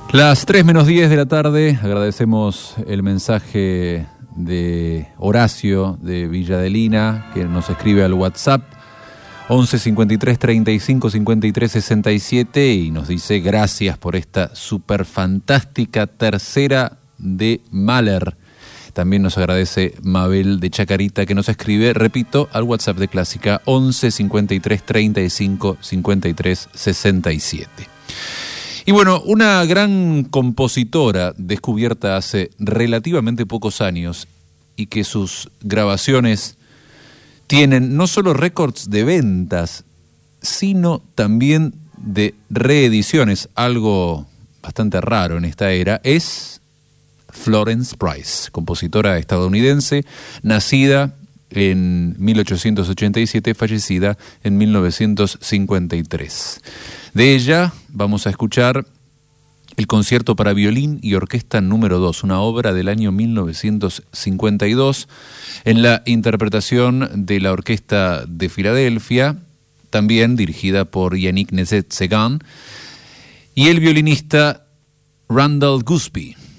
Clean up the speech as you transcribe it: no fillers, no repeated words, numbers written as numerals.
Las 3:10 de la tarde, agradecemos el mensaje de Horacio de Villa Adelina, que nos escribe al WhatsApp 11 53 35 53 67 y nos dice gracias por esta súper fantástica tercera de Mahler. También nos agradece Mabel de Chacarita, que nos escribe, repito, al WhatsApp de Clásica 11 53 35 53 67. Y bueno, una gran compositora descubierta hace relativamente pocos años y que sus grabaciones tienen no solo récords de ventas, sino también de reediciones, algo bastante raro en esta era, es Florence Price, compositora estadounidense, nacida en 1887, fallecida en 1953. De ella vamos a escuchar el concierto para violín y orquesta número 2, una obra del año 1952, en la interpretación de la Orquesta de Filadelfia, también dirigida por Yannick Nézet-Séguin, y el violinista Randall Goodspeed.